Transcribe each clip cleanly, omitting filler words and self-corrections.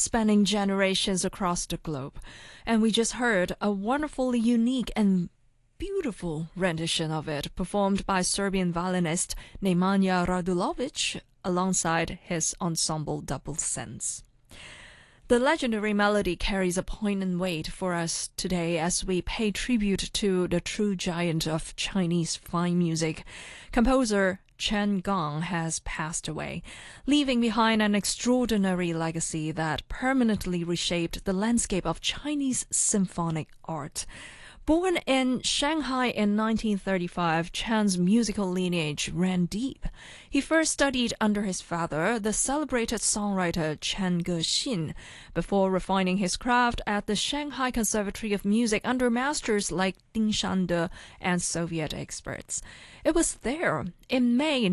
spanning generations across the globe. And we just heard a wonderfully unique and beautiful rendition of it performed by Serbian violinist Nemanja Radulovic alongside his ensemble Double Sense. The legendary melody carries a poignant weight for us today as we pay tribute to the true giant of Chinese fine music. Composer Chen Gang has passed away, leaving behind an extraordinary legacy that permanently reshaped the landscape of Chinese symphonic art. Born in Shanghai in 1935, Chen's musical lineage ran deep. He first studied under his father, the celebrated songwriter Chen Gexin, before refining his craft at the Shanghai Conservatory of Music under masters like Ding Shande and Soviet experts. It was there, in May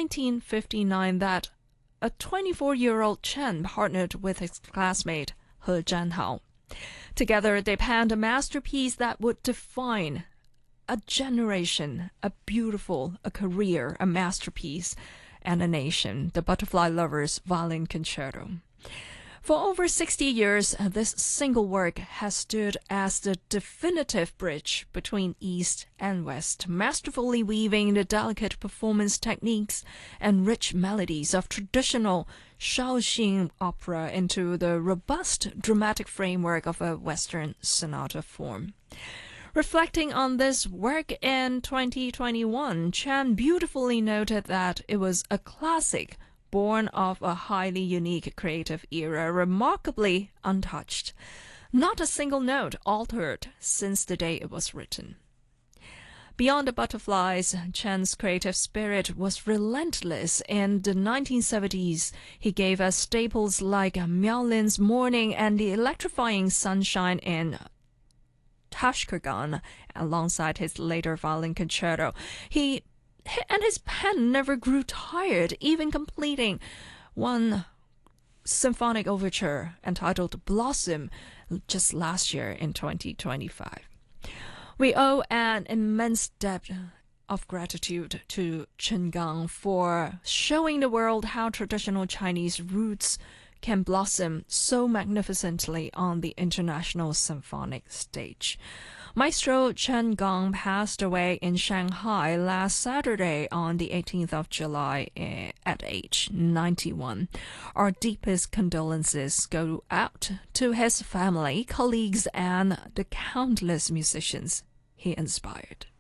1959, that a 24-year-old Chen partnered with his classmate He Zhanhao. Together, they penned a masterpiece that would define a generation, a career, a masterpiece, and a nation, the Butterfly Lovers Violin Concerto. For over 60 years, this single work has stood as the definitive bridge between East and West, masterfully weaving the delicate performance techniques and rich melodies of traditional Shaoxing opera into the robust dramatic framework of a Western sonata form. Reflecting on this work in 2021, Chen beautifully noted that it was a classic born of a highly unique creative era, remarkably untouched. Not a single note altered since the day it was written. Beyond the butterflies, Chen's creative spirit was relentless. In the 1970s, he gave us staples like Miao Lin's Morning and the electrifying Sunshine in Tashkirgan, alongside his later violin concerto. And his pen never grew tired, even completing one symphonic overture entitled Blossom just last year in 2025. We owe an immense debt of gratitude to Chen Gang for showing the world how traditional Chinese roots can blossom so magnificently on the international symphonic stage. Maestro Chen Gang passed away in Shanghai last Saturday on the 18th of July at age 91. Our deepest condolences go out to his family, colleagues, and the countless musicians he inspired.